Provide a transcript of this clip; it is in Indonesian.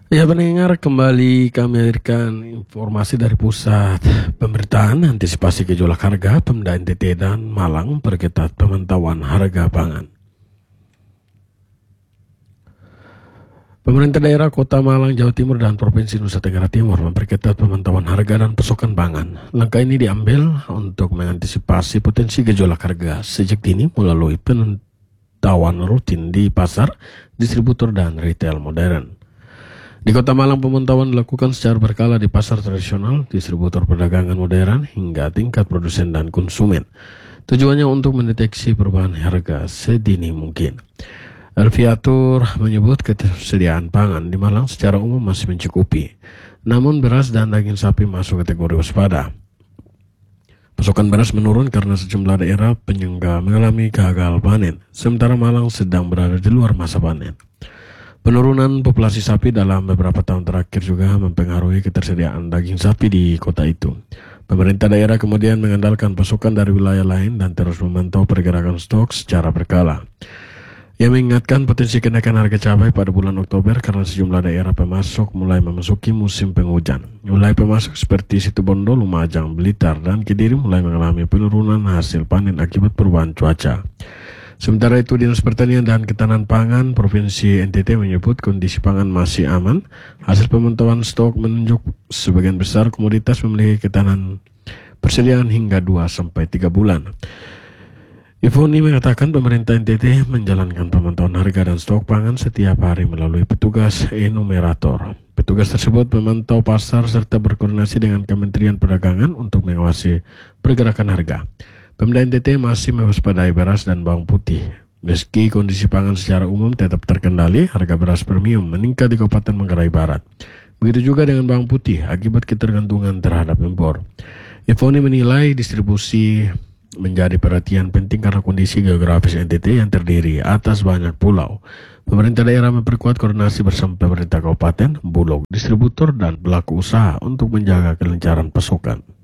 Ya pendengar, kembali kami hadirkan informasi dari Pusat Pemberitaan Antisipasi Gejolak Harga Pemda NTT dan Malang perketat pemantauan harga pangan. Pemerintah daerah Kota Malang, Jawa Timur dan Provinsi Nusa Tenggara Timur memperketat pemantauan harga dan pasokan pangan. Langkah ini diambil untuk mengantisipasi potensi gejolak harga sejak dini melalui pemantauan rutin di pasar, distributor dan retail modern. Di Kota Malang, pemantauan dilakukan secara berkala di pasar tradisional, distributor perdagangan modern, hingga tingkat produsen dan konsumen. Tujuannya untuk mendeteksi perubahan harga sedini mungkin. Alfiatur menyebut ketersediaan pangan di Malang secara umum masih mencukupi. Namun beras dan daging sapi masuk kategori waspada. Pasokan beras menurun karena sejumlah daerah penyangga mengalami gagal panen, sementara Malang sedang berada di luar masa panen. Penurunan populasi sapi dalam beberapa tahun terakhir juga mempengaruhi ketersediaan daging sapi di kota itu. Pemerintah daerah kemudian mengandalkan pasokan dari wilayah lain dan terus memantau pergerakan stok secara berkala. Ia mengingatkan potensi kenaikan harga cabai pada bulan Oktober karena sejumlah daerah pemasok mulai memasuki musim penghujan. Wilayah pemasok seperti Situbondo, Lumajang, Blitar, dan Kediri mulai mengalami penurunan hasil panen akibat perubahan cuaca. Sementara itu, Dinas Pertanian dan Ketahanan Pangan Provinsi NTT menyebut kondisi pangan masih aman. Hasil pemantauan stok menunjuk sebagian besar komoditas memiliki ketahanan persediaan hingga 2-3 bulan. Ifoni mengatakan pemerintah NTT menjalankan pemantauan harga dan stok pangan setiap hari melalui petugas enumerator. Petugas tersebut memantau pasar serta berkoordinasi dengan Kementerian Perdagangan untuk mengawasi pergerakan harga. Pemda NTT masih mewaspadai beras dan bawang putih. Meski kondisi pangan secara umum tetap terkendali, harga beras premium meningkat di Kabupaten Manggarai Barat. Begitu juga dengan bawang putih akibat ketergantungan terhadap impor. Ifoni menilai distribusi menjadi perhatian penting karena kondisi geografis NTT yang terdiri atas banyak pulau. Pemerintah daerah memperkuat koordinasi bersama pemerintah kabupaten, bulog, distributor, dan pelaku usaha untuk menjaga kelancaran pasokan.